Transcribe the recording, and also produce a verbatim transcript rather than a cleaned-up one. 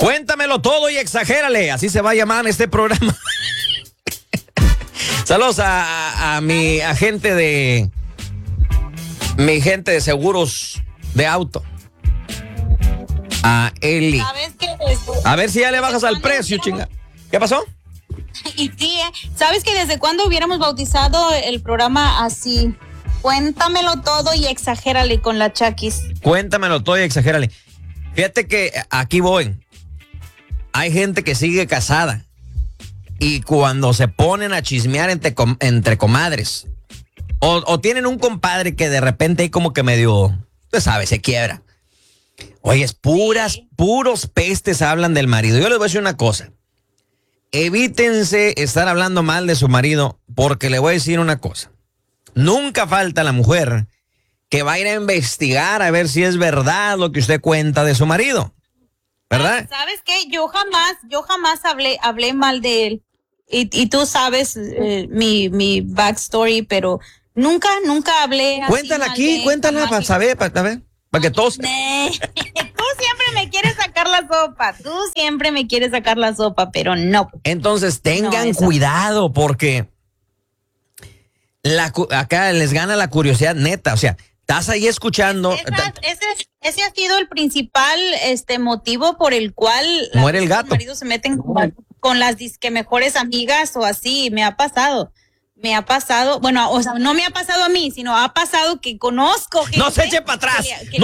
Cuéntamelo todo y exagérale. Así se va a llamar este programa. Saludos a, a, a mi agente de... Mi gente de seguros de auto. A Eli. ¿Sabes qué? A ver si ya le bajas al precio, chinga. ¿Qué pasó? Y sí, ¿eh? ¿Sabes que desde cuándo hubiéramos bautizado el programa así? Cuéntamelo todo y exagérale con la Chakis. Cuéntamelo todo y exagérale. Fíjate que aquí voy. Hay gente que sigue casada. Y cuando se ponen a chismear entre, com- entre comadres, o, o tienen un compadre que de repente ahí como que medio, tú sabes, se quiebra. Oye, es puras, Sí. puros pestes hablan del marido. Yo les voy a decir una cosa. Evítense estar hablando mal de su marido, porque le voy a decir una cosa. Nunca falta la mujer que va a ir a investigar a ver si es verdad lo que usted cuenta de su marido. ¿Verdad? ¿Sabes qué? Yo jamás, yo jamás hablé, hablé mal de él. Y, y tú sabes eh, mi, mi backstory, pero nunca, nunca hablé así Cuéntala mal de aquí, él, cuéntala jamás. para saber, para ver, para que todos... Nee. Tú siempre me quieres sacar la sopa, tú siempre me quieres sacar la sopa, pero no. Entonces tengan No, eso. cuidado porque la, cu- acá les gana la curiosidad neta, o sea, estás ahí escuchando... Esa- ta- ese, ese ha sido el principal este motivo por el cual la- Muere el gato. los maridos se meten con, con las disque mejores amigas o así. Me ha pasado. Me ha pasado, bueno, o sea, no me ha pasado a mí, sino ha pasado que conozco gente No se eche para atrás. que- que